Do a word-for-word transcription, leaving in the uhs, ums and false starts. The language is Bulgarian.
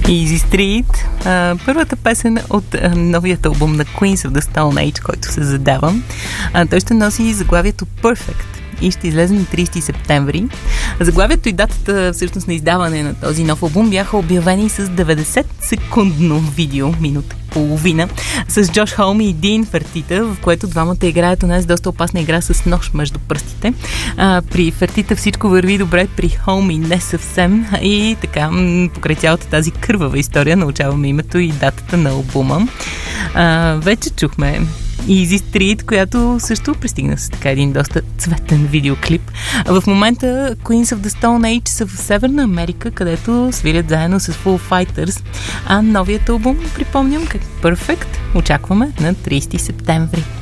Easy Street, а, първата песен от а, новият албум на Queens of the Stone Age, който се задава. А, той ще носи заглавието Perfect и ще излезе на тридесети септември. Заглавието и датата всъщност на издаване на този нов албум бяха обявени с деветдесет секундно видео, минута половина, с Джош Холми и Дин Фертита, в което двамата играят у нас доста опасна игра с нож между пръстите. А, при Фертита всичко върви добре, при Холми не съвсем. И така, покрай цялата тази кървава история научаваме името и датата на албума. А, вече чухме Easy Street, която също пристигна с така един доста цветен видеоклип. В момента Queens of the Stone Age са в Северна Америка, където свирят заедно с Foo Fighters, а новият албум, припомням, как Perfect, очакваме на тридесети септември.